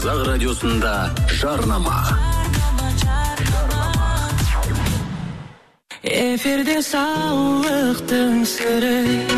Қазақ радиосында жарнама. Эфирде саулықтың сыры.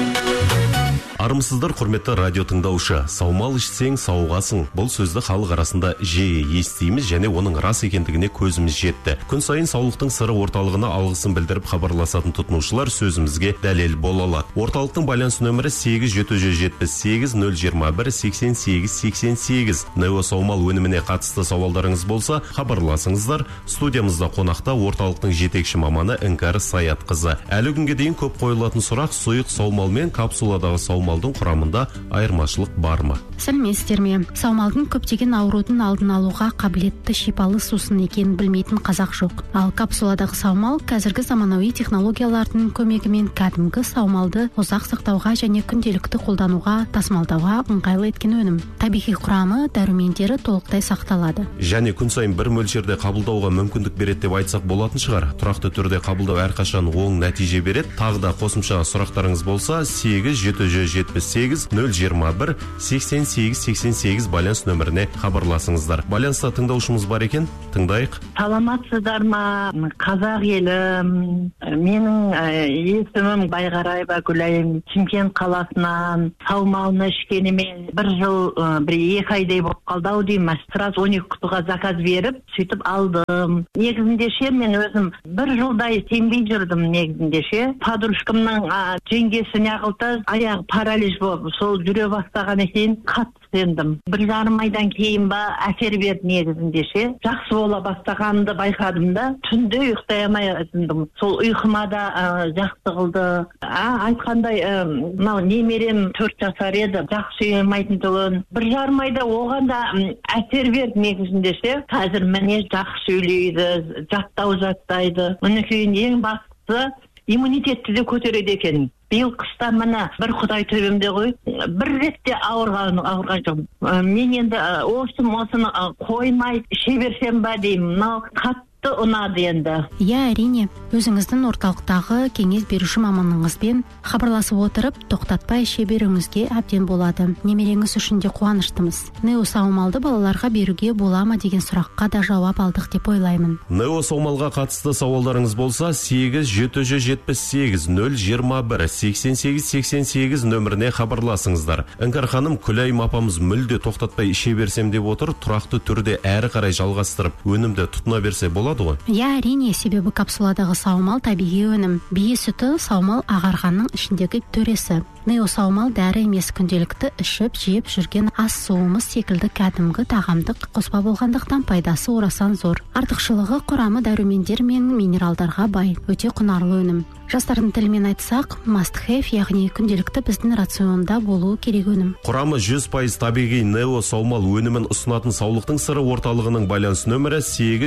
Армысыздар, құрметті радио тыңдаушы. Саумал ішсең сауығасың. Бұл сөзді халық арасында жиі естиміз және оның рас екендігіне көзіміз жетті. Күн сайын саулықтың сыры орталығына алғысын білдіріп хабарласатын тұтынушылар сөзімізге дәлел бола алады. Орталықтың байланыс нөмірі 8778 021 88 88. Нео саумал өніміне қатысты сауалдарыңыз болса, хабарласыңыздар. Студиямызда қонақта орталықтың жетекші маманы Іңкәр Саятқызы. Әлі күнге дейін көп қойылатын сұрақ: сұйық саумал мен капсуладағы саумалдың құрамында айырмашылық бар ма? Сәлеметсіздер ме? Саумалдың көптеген аурудың алдын алуға қабілетті шипалы сусын екенін білмейтін қазақ жоқ. Ал капсуладағы саумал қазіргі заманауи технологиялардың көмегімен кәдімгі саумалды ұзақ сақтауға және күнделікті қолдануға, тасымалдауға ыңғайлы еткен өнім. Табиғи құрамы, дәрумендері толықтай сақталады. Және күн сайын бір мөлшерде қабылдауға мүмкіндік береді деп айтсақ болатын шығар. Тұрақты түрде қабылдау әрқашан оң нәтиже береді. Тағы да қосымша сұрақтарыңыз болса, 8778 021 88 88 байланыс нөміріне хабарласыңыздар. Байланыста тыңдаушымыз бар екен, тыңдайық. Саламатсыздар ма, қазақ елім? Менің есімім Байғараева Гүлайым. Шымкент қаласынан. Саумалны ішкеніме бір жыл, бір 2 айдай болып қалды-ау деймін. Сразу 12 құтыға заказ беріп, сөйтіп алдым. Негізінде мен өзім бір жылдай сенбей жүрдім негізінде. Подружкамның жеңгесі неғылды, аяғы паралич болып, сол жүре бастаған екен, қатты сендім. 1,5 айдан кейін әсер берді негізінде. Жақсы бола бастағанды байқадым да, түнде ұйықтай алмай жатырдым. Сол ұйқыма да жақсы қылды. Айтқандай, немерем 4 жасар еді, жақсы үйемайтын тұғын. 1,5 айда оған да әсер берді негізінде. Қазір міне жақсы сөйлейді, жаттау жаттайды. Мінекейін ең бастысы иммунитетті де көтереді екен. Биыл қыста мына бір Құдай төбемде ғой, бір ретте ауырған жоқ. Мен енді осыны қоймай іше берсем ба деймін. Қатты ұнады енді. Әрине, өзіңіздің орталықтағы кеңес беруші маманыңызбен хабарласып отырып, тоқтатпай іше беруіңізге әбден болады. Немереңіз үшін де қуаныштымыз. Нео саумалды балаларға беруге бола ма деген сұраққа да жауап алдық деп ойлаймын. Нео саумалға қатысты сауалдарыңыз болса, 8778 021 88 88 нөміріне хабарласыңыздар. Іңкәр ханым, Күлайым апамыз мүлде тоқтатпай іше берсем деп отыр, тұрақты түрде әрі қарай жалғастырып, өнімді тұтына берсе болады ғой? Әрине, себебі капсуладағы саумал табиғи өнім. Бие сүті саумал ағарғанның ішіндегі төресі. Нео саумал дәрі емес, күнделікті ішіп, жеп жүрген ас суымыз секілді кәдімгі тағамдық қоспа болғандықтан пайдасы орасан зор. Артықшылығы құрамы дәрумендер мен минералдарға бай, өте құнарлы өнім. Жастардың тілімен айтсақ, must have, яғни күнделікті біздің рационда болуы керек өнім. Құрамы 100% табиғи Нео саумал өнімін ұсынатын саулықтың сыры орталығының байланыс нөмірі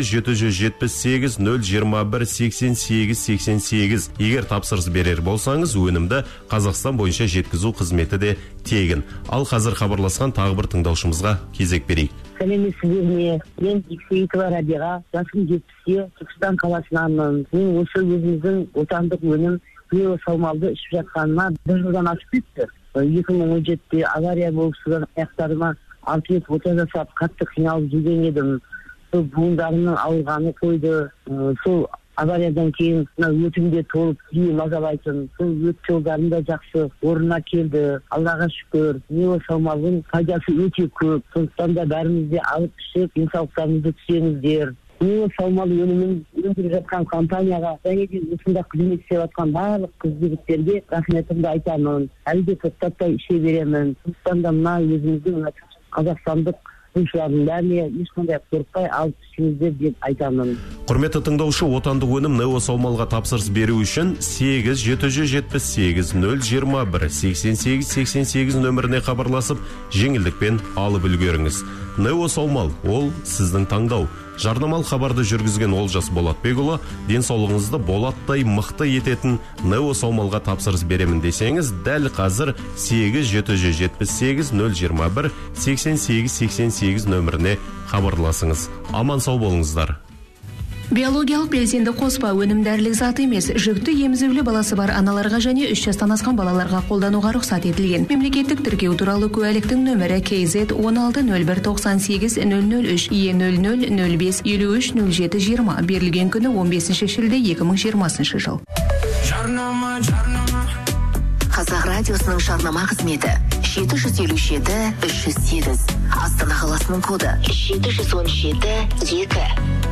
8778 021 88 88. Егер тапсырыс берер болсаңыз, өнімді Қазақстан бойынша жеткізу қызметі де тегін. Ал қазір хабарласқан тағы бір тыңдаушымызға кезек берейік. Сәлеметсіздер ме? Мен Иксейтова Рабиға, жасым 70-те, Түркістан қаласынанмын. Мен осы өзіміздің отандық өнім Нео саумалды ішіп жатқаныма 1 жылдан асып кетті. 2017-те авария болып содан аяқтарыма 6 рет ота жасап, қатты қиналып жүрген едім. Сол буындарымның ауырғаны қойды. Сол авариядан кейін өтімде толып мазалайтын. Сол өт жолдарым да жақсы орнына келді. Аллаға шүкір. Нео саумалдың пайдасы өте көп. Сондықтан да бәріміз де алып ішіп, денсаулықтарыңызды түсеңіздер. Нео саумал өнімін өндіріп жатқан компанияға және де осында қызмет істеп жатқан барлық қыз-жігіттерге рахметімді айтамын. Әлі де тоқтатпай іше беремін. Сондықтан да мына өзіміздің қазақстандық жұмысшылардың бәріне ешқандай қорықпай алып ішіңіздер деп айтамын. Құрметті тыңдаушы, отандық өнім Нео саумалға тапсырыс беру үшін 8778 021 88 88 нөміріне хабарласып, жеңілдікпен алып үлгеріңіз. Нео саумал, ол сіздің таңдау. Жарнамалық хабарды жүргізген Олжас Болатбекұлы, денсаулығыңызды болаттай мықты ететін Нео саумалға тапсырыс беремін десеңіз, дәл қазір 8778 021 88 88 нөміріне хабарласыңыз. Аман сау болыңыздар. Биологиялық белсенді қоспа өнім дәрілік зат емес, жүкті емізулі баласы бар аналарға және 3 жастан асқан балаларға қолдануға рұқсат етілген. Мемлекеттік тіркеу туралы куәліктің нөмірі KZ 160198 003 E0005 530720 берілген күні 15 шілде 2020 жыл. Қазақ радиосының жарнама қызметі 757-308. Астана қаласының коды 717-2.